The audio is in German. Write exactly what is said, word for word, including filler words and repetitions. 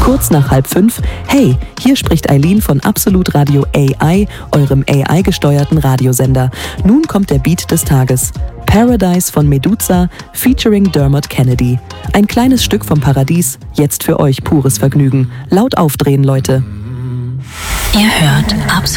Kurz nach halb fünf, hey, hier spricht Eileen von Absolut Radio A I, eurem A I-gesteuerten Radiosender. Nun kommt der Beat des Tages. Paradise von Meduza featuring Dermot Kennedy. Ein kleines Stück vom Paradies, jetzt für euch pures Vergnügen. Laut aufdrehen, Leute. Ihr hört Absolut